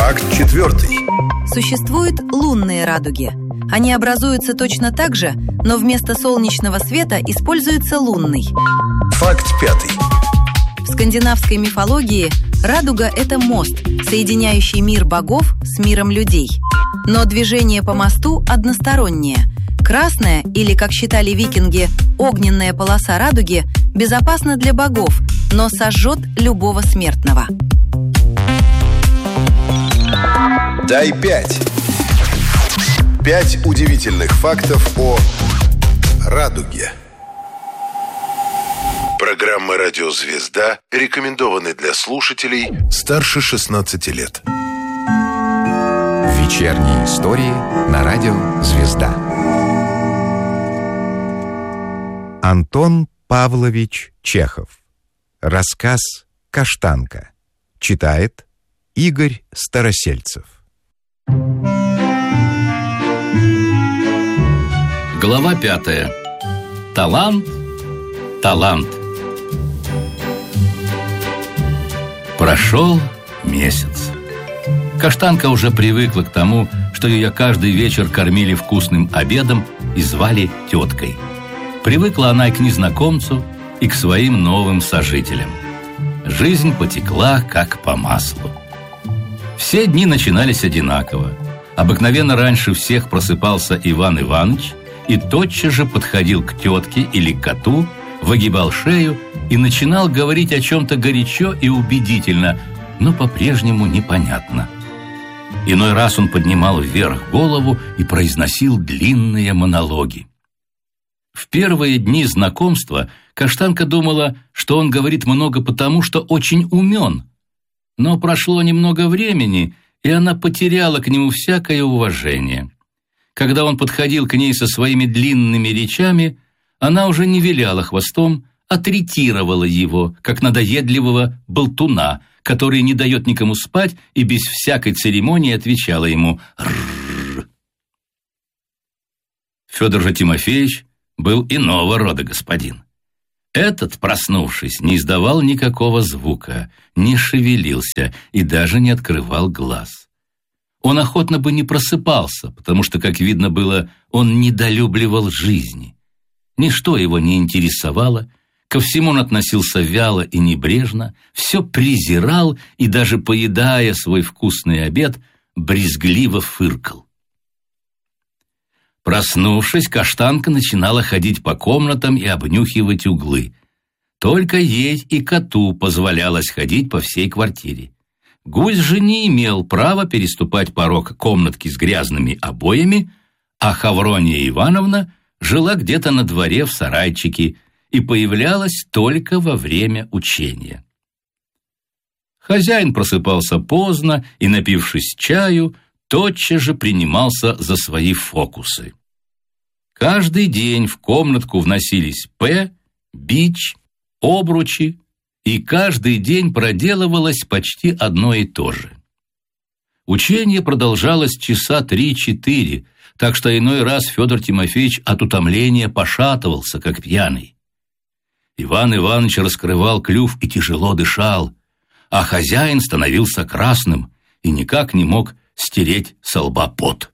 Факт четвертый. Существуют лунные радуги. Они образуются точно так же, но вместо солнечного света используется лунный. Факт пятый. В скандинавской мифологии радуга – это мост, соединяющий мир богов с миром людей. Но движение по мосту одностороннее. Красная, или, как считали викинги, огненная полоса радуги безопасна для богов, но сожжет любого смертного. Дай 5. 5 удивительных фактов о радуге. Программа «Радио Звезда» рекомендованы для слушателей старше 16 лет. Вечерние истории на Радио Звезда. Антон Павлович Чехов. Рассказ «Каштанка». Читает Игорь Старосельцев. Глава 5. Талант. Прошел месяц. Каштанка уже привыкла к тому, что ее каждый вечер кормили вкусным обедом и звали теткой. Привыкла она и к незнакомцу, и к своим новым сожителям. Жизнь потекла, как по маслу. Все дни начинались одинаково. Обыкновенно раньше всех просыпался Иван Иванович и тотчас же подходил к тетке или к коту, выгибал шею и начинал говорить о чем-то горячо и убедительно, но по-прежнему непонятно. Иной раз он поднимал вверх голову и произносил длинные монологи. В первые дни знакомства Каштанка думала, что он говорит много потому, что очень умен. Но прошло немного времени, и она потеряла к нему всякое уважение. Когда он подходил к ней со своими длинными речами, она уже не виляла хвостом, а третировала его, как надоедливого болтуна, который не дает никому спать и без всякой церемонии отвечала ему «рррр». Федор же Тимофеевич был иного рода господин. Этот, проснувшись, не издавал никакого звука, не шевелился и даже не открывал глаз. Он охотно бы не просыпался, потому что, как видно было, он недолюбливал жизни. Ничто его не интересовало, ко всему он относился вяло и небрежно, все презирал и, даже поедая свой вкусный обед, брезгливо фыркал. Проснувшись, Каштанка начинала ходить по комнатам и обнюхивать углы. Только ей и коту позволялось ходить по всей квартире. Гусь же не имел права переступать порог комнатки с грязными обоями, а Хаврония Ивановна жила где-то на дворе в сарайчике и появлялась только во время учения. Хозяин просыпался поздно и, напившись чаю, тотчас же принимался за свои фокусы. Каждый день в комнатку вносились бич, обручи, и каждый день проделывалось почти одно и то же. Учение продолжалось часа 3-4, так что иной раз Федор Тимофеевич от утомления пошатывался, как пьяный. Иван Иванович раскрывал клюв и тяжело дышал, а хозяин становился красным и никак не мог стереть со лба пот.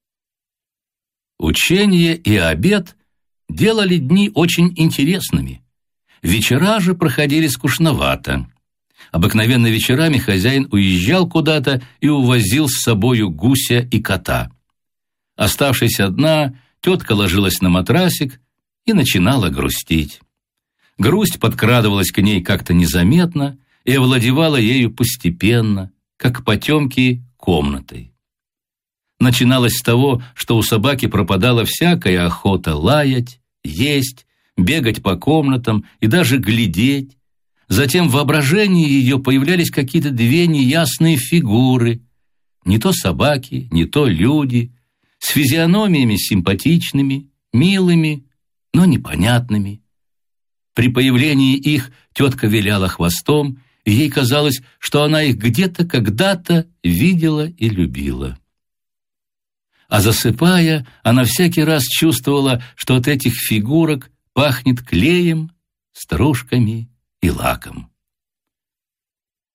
Учение и обед делали дни очень интересными. Вечера же проходили скучновато. Обыкновенно вечерами хозяин уезжал куда-то и увозил с собою гуся и кота. Оставшись одна, тетка ложилась на матрасик и начинала грустить. Грусть подкрадывалась к ней как-то незаметно и овладевала ею постепенно, как потемки комнатой. Начиналось с того, что у собаки пропадала всякая охота лаять, есть, бегать по комнатам и даже глядеть. Затем в воображении ее появлялись какие-то две неясные фигуры, не то собаки, не то люди, с физиономиями симпатичными, милыми, но непонятными. При появлении их тетка виляла хвостом, и ей казалось, что она их где-то когда-то видела и любила. А засыпая, она всякий раз чувствовала, что от этих фигурок пахнет клеем, стружками и лаком.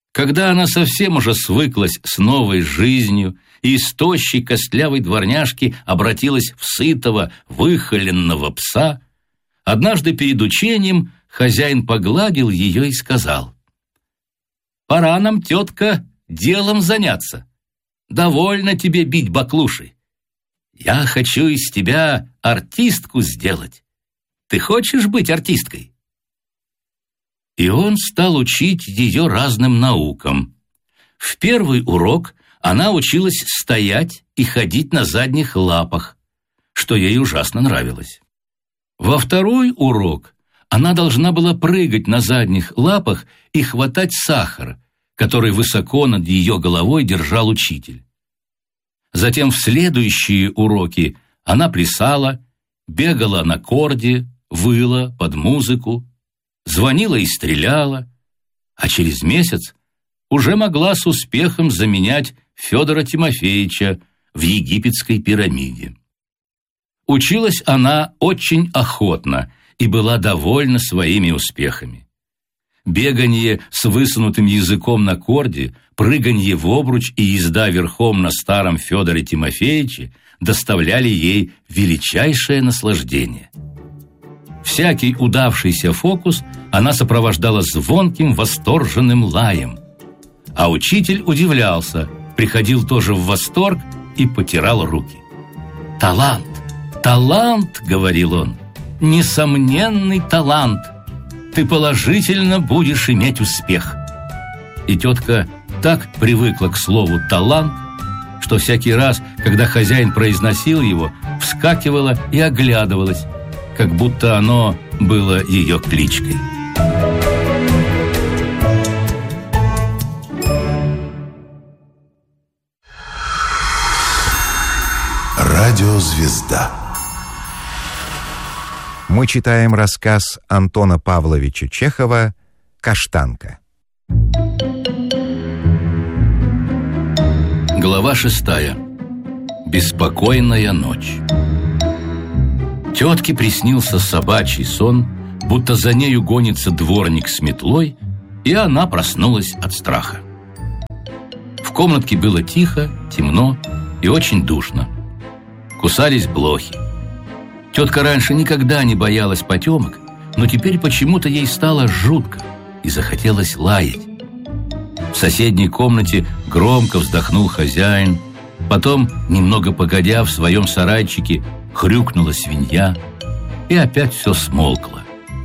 Когда она совсем уже свыклась с новой жизнью и из тощей костлявой дворняжки обратилась в сытого, выхоленного пса, однажды перед учением хозяин погладил ее и сказал: «Пора нам, тетка, делом заняться. Довольно тебе бить баклуши. Я хочу из тебя артистку сделать. Ты хочешь быть артисткой?» И он стал учить ее разным наукам. В первый урок она училась стоять и ходить на задних лапах, что ей ужасно нравилось. Во второй урок она должна была прыгать на задних лапах и хватать сахар, который высоко над ее головой держал учитель. Затем в следующие уроки она плясала, бегала на корде, выла под музыку, звонила и стреляла, а через месяц уже могла с успехом заменять Федора Тимофеевича в египетской пирамиде. Училась она очень охотно и была довольна своими успехами. Беганье с высунутым языком на корде, прыганье в обруч и езда верхом на старом Федоре Тимофеевиче доставляли ей величайшее наслаждение. Всякий удавшийся фокус она сопровождала звонким восторженным лаем. А учитель удивлялся, приходил тоже в восторг и потирал руки. «Талант, талант!» — говорил он. «Несомненный талант! Ты положительно будешь иметь успех!» И тетка так привыкла к слову «талант», что всякий раз, когда хозяин произносил его, вскакивала и оглядывалась, как будто оно было ее кличкой. Радиозвезда. Мы читаем рассказ Антона Павловича Чехова «Каштанка». Глава 6. Беспокойная ночь. Тетке приснился собачий сон, будто за нею гонится дворник с метлой, и она проснулась от страха. В комнатке было тихо, темно и очень душно. Кусались блохи. Тетка раньше никогда не боялась потемок, но теперь почему-то ей стало жутко и захотелось лаять. В соседней комнате громко вздохнул хозяин, потом, немного погодя, в своем сарайчике хрюкнула свинья, и опять все смолкло.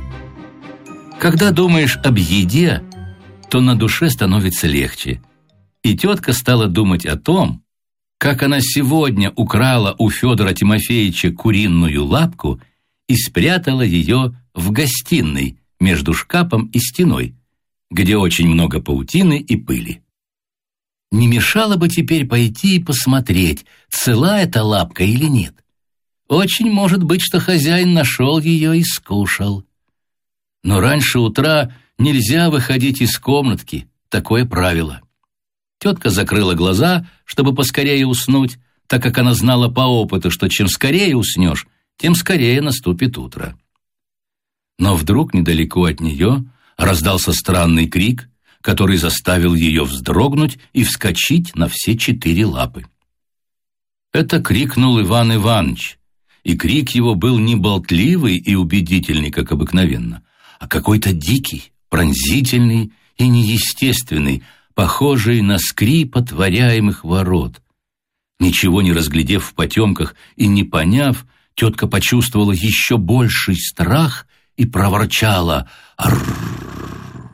Когда думаешь об еде, то на душе становится легче, и тетка стала думать о том, как она сегодня украла у Федора Тимофеевича куриную лапку и спрятала ее в гостиной между шкафом и стеной, где очень много паутины и пыли. Не мешало бы теперь пойти и посмотреть, цела эта лапка или нет. Очень может быть, что хозяин нашел ее и скушал. Но раньше утра нельзя выходить из комнатки, такое правило. Тетка закрыла глаза, чтобы поскорее уснуть, так как она знала по опыту, что чем скорее уснешь, тем скорее наступит утро. Но вдруг недалеко от нее раздался странный крик, который заставил ее вздрогнуть и вскочить на все 4 лапы. Это крикнул Иван Иванович, и крик его был не болтливый и убедительный, как обыкновенно, а какой-то дикий, пронзительный и неестественный, похожий на скрип отворяемых ворот. Ничего не разглядев в потемках и не поняв, тетка почувствовала еще больший страх и проворчала: «Арррррр».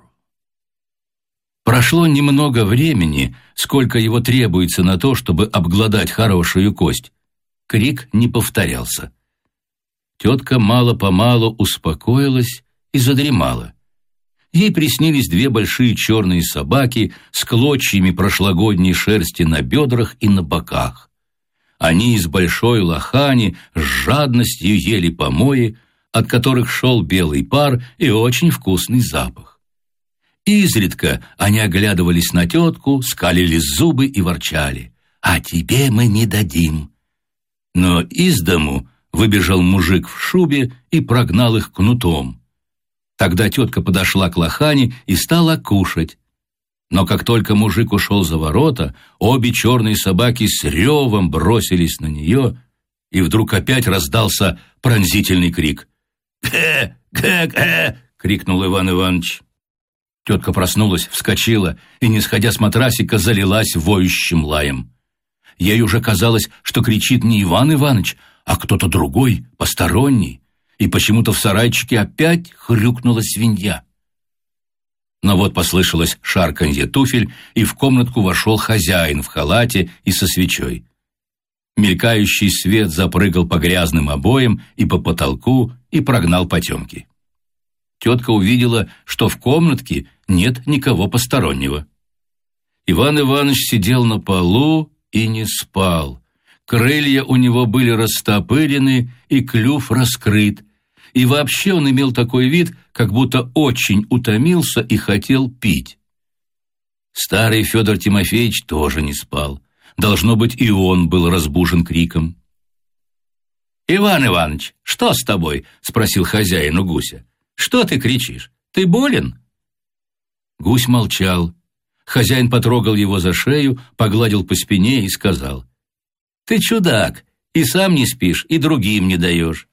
Прошло немного времени, сколько его требуется на то, чтобы обглодать хорошую кость. Крик не повторялся. Тетка мало-помалу успокоилась и задремала. Ей приснились 2 большие черные собаки с клочьями прошлогодней шерсти на бедрах и на боках. Они из большой лохани с жадностью ели помои, от которых шел белый пар и очень вкусный запах. Изредка они оглядывались на тетку, скалили зубы и ворчали: «А тебе мы не дадим». Но из дому выбежал мужик в шубе и прогнал их кнутом. Тогда тетка подошла к лохане и стала кушать. Но как только мужик ушел за ворота, обе черные собаки с ревом бросились на нее, и вдруг опять раздался пронзительный крик. «Гэ! Гэ! Гэ!» — крикнул Иван Иванович. Тетка проснулась, вскочила и, не сходя с матрасика, залилась воющим лаем. Ей уже казалось, что кричит не Иван Иванович, а кто-то другой, посторонний, и почему-то в сарайчике опять хрюкнула свинья. Но вот послышалось шарканье туфель, и в комнатку вошел хозяин в халате и со свечой. Мелькающий свет запрыгал по грязным обоям и по потолку и прогнал потемки. Тетка увидела, что в комнатке нет никого постороннего. Иван Иванович сидел на полу и не спал. Крылья у него были растопырены и клюв раскрыт. И вообще он имел такой вид, как будто очень утомился и хотел пить. Старый Федор Тимофеевич тоже не спал. Должно быть, и он был разбужен криком. «Иван Иванович, что с тобой?» — спросил хозяин у гуся. «Что ты кричишь? Ты болен?» Гусь молчал. Хозяин потрогал его за шею, погладил по спине и сказал: «Ты чудак, и сам не спишь, и другим не даешь».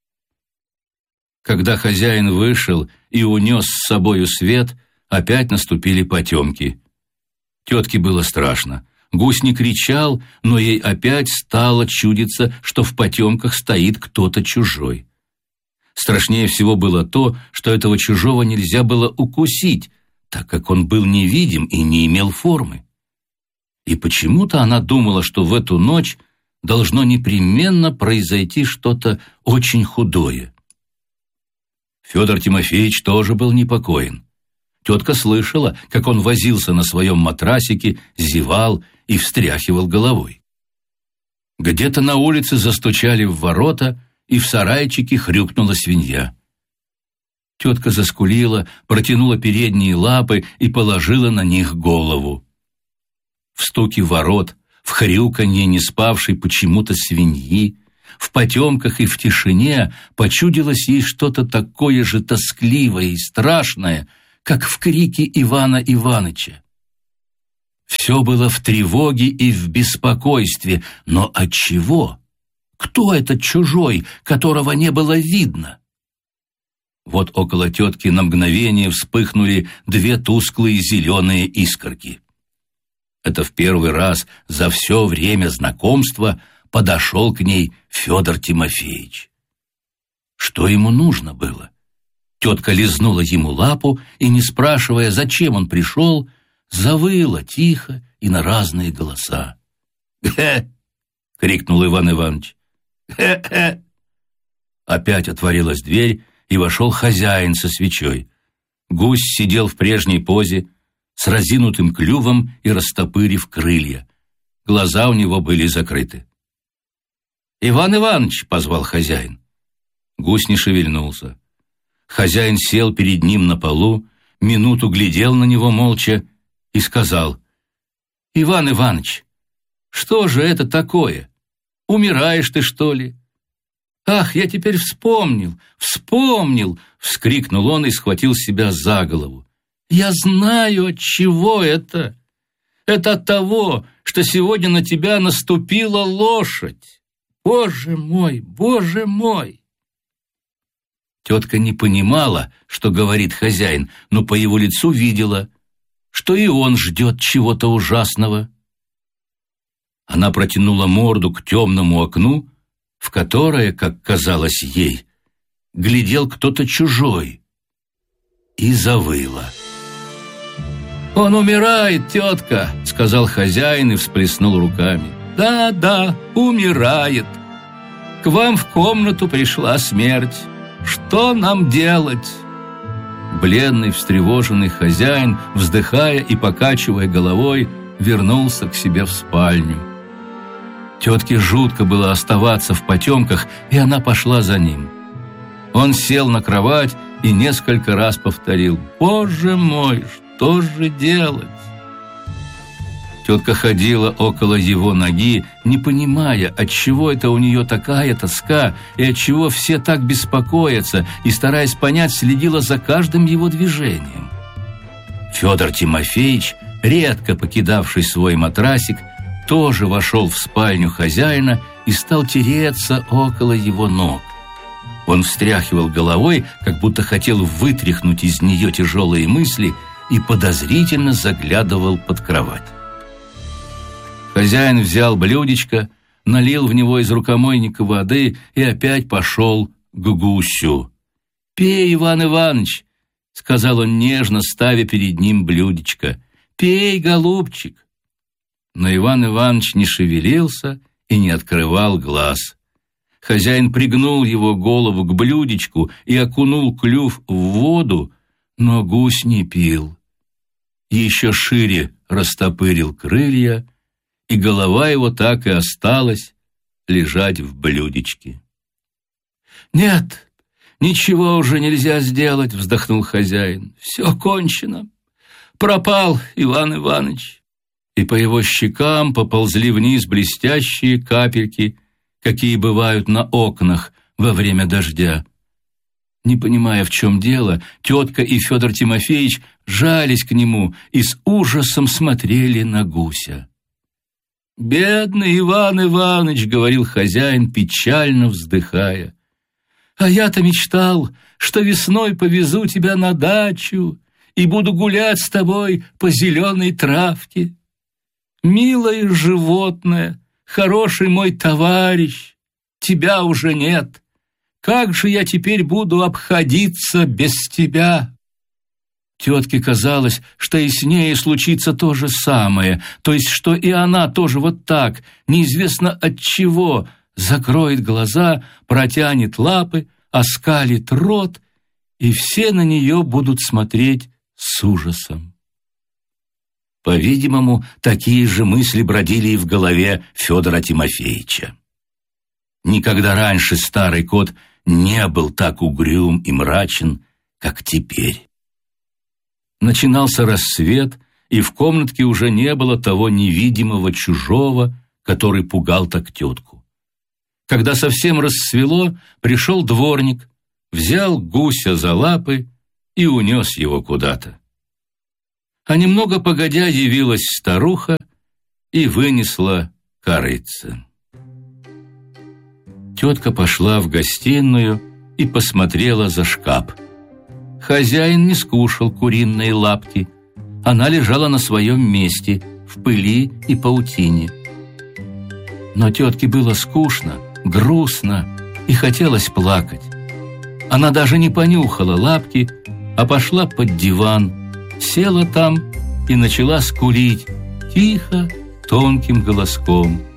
Когда хозяин вышел и унес с собою свет, опять наступили потемки. Тетке было страшно. Гусь не кричал, но ей опять стало чудиться, что в потемках стоит кто-то чужой. Страшнее всего было то, что этого чужого нельзя было укусить, так как он был невидим и не имел формы. И почему-то она думала, что в эту ночь должно непременно произойти что-то очень худое. Федор Тимофеевич тоже был непокоен. Тетка слышала, как он возился на своем матрасике, зевал и встряхивал головой. Где-то на улице застучали в ворота, и в сарайчике хрюкнула свинья. Тетка заскулила, протянула передние лапы и положила на них голову. В стуке ворот, в хрюканье не спавшей почему-то свиньи, в потемках и в тишине почудилось ей что-то такое же тоскливое и страшное, как в крике Ивана Иваныча. Все было в тревоге и в беспокойстве, но отчего? Кто этот чужой, которого не было видно? Вот около тетки на мгновение вспыхнули две тусклые зеленые искорки. Это в первый раз за все время знакомства подошел к ней Федор Тимофеевич. Что ему нужно было? Тетка лизнула ему лапу и, не спрашивая, зачем он пришел, завыла тихо и на разные голоса. «Гэ!» — крикнул Иван Иванович. «Гэ-гэ!» Опять отворилась дверь, и вошел хозяин со свечой. Гусь сидел в прежней позе, с разинутым клювом и растопырив крылья. Глаза у него были закрыты. «Иван Иванович!» — позвал хозяин. Гусь не шевельнулся. Хозяин сел перед ним на полу, минуту глядел на него молча и сказал: «Иван Иванович, что же это такое? Умираешь ты, что ли?» «Ах, я теперь вспомнил! — вскрикнул он и схватил себя за голову. «Я знаю, от чего это. Это от того, что сегодня на тебя наступила лошадь. Боже мой, боже мой!» Тетка не понимала, что говорит хозяин, но по его лицу видела, что и он ждет чего-то ужасного. Она протянула морду к темному окну, в которое, как казалось ей, глядел кто-то чужой, и завыла. «Он умирает, тетка!» — сказал хозяин и всплеснул руками. «Да, умирает. К вам в комнату пришла смерть. Что нам делать?» Бледный, встревоженный хозяин, вздыхая и покачивая головой, вернулся к себе в спальню. Тетке жутко было оставаться в потемках, и она пошла за ним. Он сел на кровать и несколько раз повторил: «Боже мой, что же делать?» Тетка ходила около его ноги, не понимая, отчего это у нее такая тоска и отчего все так беспокоятся, и, стараясь понять, следила за каждым его движением. Федор Тимофеевич редко покидавший свой матрасик, тоже вошел в спальню хозяина и стал тереться около его ног. Он встряхивал головой, как будто хотел вытряхнуть из нее тяжелые мысли, и подозрительно заглядывал под кровать. Хозяин взял блюдечко, налил в него из рукомойника воды и опять пошел к гусю. «Пей, Иван Иваныч!» — сказал он нежно, ставя перед ним блюдечко. «Пей, голубчик!» Но Иван Иваныч не шевелился и не открывал глаз. Хозяин пригнул его голову к блюдечку и окунул клюв в воду, но гусь не пил. Еще шире растопырил крылья, и голова его так и осталась лежать в блюдечке. «Нет, ничего уже нельзя сделать», — вздохнул хозяин. «Все кончено. Пропал Иван Иваныч». И по его щекам поползли вниз блестящие капельки, какие бывают на окнах во время дождя. Не понимая, в чем дело, тетка и Федор Тимофеевич жались к нему и с ужасом смотрели на гуся. «Бедный Иван Иваныч», — говорил хозяин, печально вздыхая, «а я-то мечтал, что весной повезу тебя на дачу и буду гулять с тобой по зеленой травке. Милое животное, хороший мой товарищ, тебя уже нет. Как же я теперь буду обходиться без тебя?» Тетке казалось, что и с ней случится то же самое, то есть, что и она тоже вот так, неизвестно от чего, закроет глаза, протянет лапы, оскалит рот, и все на нее будут смотреть с ужасом. По-видимому, такие же мысли бродили и в голове Федора Тимофеевича. Никогда раньше старый кот не был так угрюм и мрачен, как теперь. Начинался рассвет, и в комнатке уже не было того невидимого чужого, который пугал так тетку. Когда совсем рассвело, пришел дворник, взял гуся за лапы и унес его куда-то. А немного погодя явилась старуха и вынесла корыце. Тетка пошла в гостиную и посмотрела за шкаф. Хозяин не скушал куриные лапки. Она лежала на своем месте, в пыли и паутине. Но тетке было скучно, грустно и хотелось плакать. Она даже не понюхала лапки, а пошла под диван, села там и начала скулить тихо, тонким голоском.